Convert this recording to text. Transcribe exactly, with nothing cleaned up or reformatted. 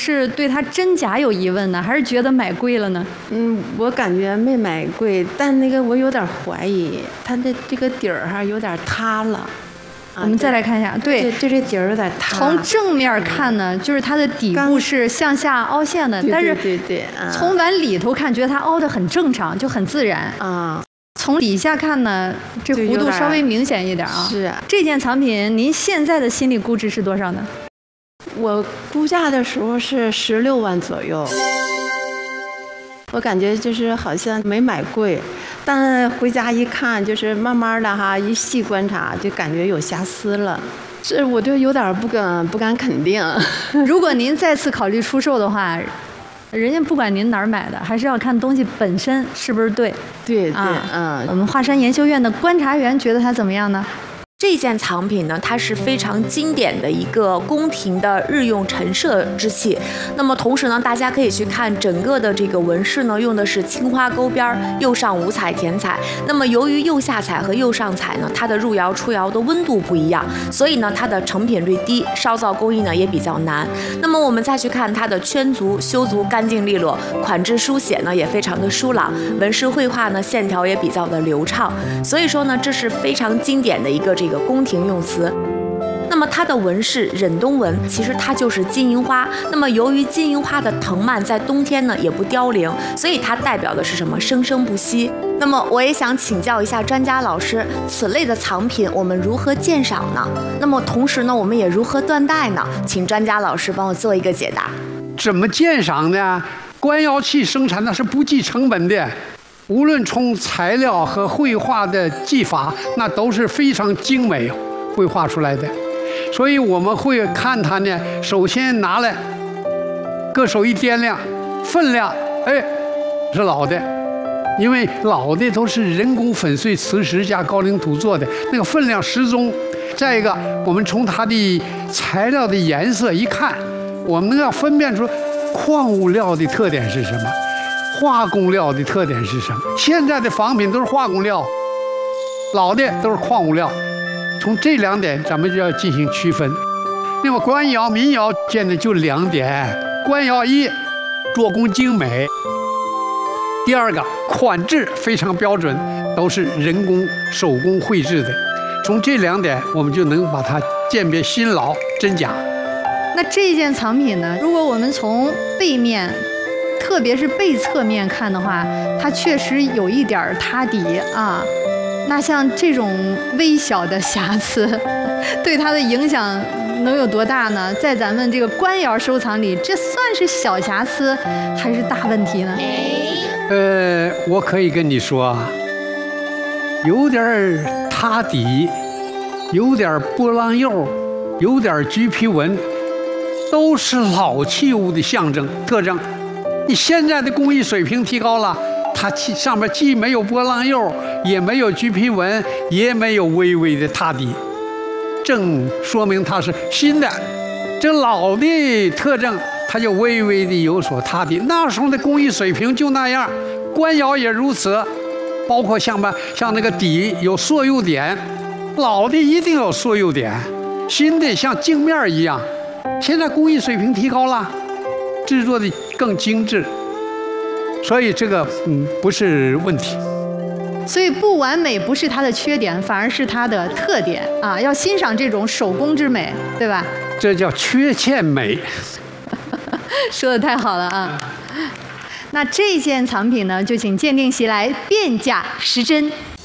是对它真假有疑问呢，还是觉得买贵了呢？ 嗯，我感觉没买贵，但那个我有点怀疑，它的这个底儿哈有点塌了。 我们再来看一下，对， 就这底儿有点塌。 从正面看呢，就是它的底部是向下凹陷的，但是对对， 从往里头看，觉得它凹的很正常，就很自然啊。 从底下看呢，这弧度稍微明显一点啊。 是啊。 这件藏品您现在的心理估值是多少呢？ 我估价的时候是十六万左右。我感觉就是好像没买贵，但回家一看，就是慢慢的哈，一细观察就感觉有瑕疵了，这我就有点不敢不敢肯定。 如果您再次考虑出售的话，人家不管您哪儿买的，还是要看东西本身是不是对。 对对， 啊、 嗯。 我们华山研修院的观察员觉得它怎么样呢？ 这件藏品呢，它是非常经典的一个宫廷的日用陈设之器。那么同时呢，大家可以去看整个的这个纹饰呢，用的是青花钩边，釉上五彩填彩。那么由于釉下彩和釉上彩呢，它的入窑出窑的温度不一样，所以呢，它的成品率低，烧造工艺呢也比较难。那么我们再去看它的圈足、修足干净利落，款制书写呢也非常的疏朗，纹饰绘画呢线条也比较的流畅。所以说呢，这是非常经典的一个这个。这个宫廷用词。那么它的纹饰忍冬纹，其实它就是金银花。那么由于金银花的藤蔓在冬天呢也不凋零，所以它代表的是什么？生生不息。那么我也想请教一下专家老师，此类的藏品我们如何鉴赏呢？那么同时呢，我们也如何断代呢？请专家老师帮我做一个解答。 怎么鉴赏呢？官窑器生产那是不计成本的。无论从材料和绘画的技法，那都是非常精美绘画出来的，所以我们会看它呢。首先拿来，各手一掂量，分量，哎，是老的，因为老的都是人工粉碎磁石加高岭土做的，那个分量适中。再一个，我们从它的材料的颜色一看，我们能要分辨出矿物料的特点是什么。化工料的特点是什么？现在的仿品都是化工料，老的都是矿物料。从这两点，咱们就要进行区分。那么官窑、民窑见的就两点：官窑一，做工精美；第二个，款制非常标准，都是人工手工绘制的。从这两点，我们就能把它鉴别新老真假。 那这件藏品呢？如果我们从背面，特别是背侧面看的话，它确实有一点塌底啊。那像这种微小的瑕疵，对它的影响能有多大呢？在咱们这个官窑收藏里，这算是小瑕疵还是大问题呢？ 呃，我可以跟你说，有点塌底，有点波浪釉，有点橘皮纹，都是老器物的象征特征。你现在的工艺水平提高了，它上面既没有波浪釉，也没有橘皮纹，也没有微微的塌底，正说明它是新的。这老的特征，它就微微的有所塌底。那时候的工艺水平就那样，官窑也如此，包括像吧，像那个底有缩釉点，老的一定有缩釉点，新的像镜面一样。现在工艺水平提高了，制作的更精致，所以这个嗯不是问题。 所以不完美不是它的缺点，反而是它的特点啊！要欣赏这种手工之美，对吧？ 这叫缺欠美。 说的太好了啊！那这件藏品呢，就请鉴定席来辨假识真。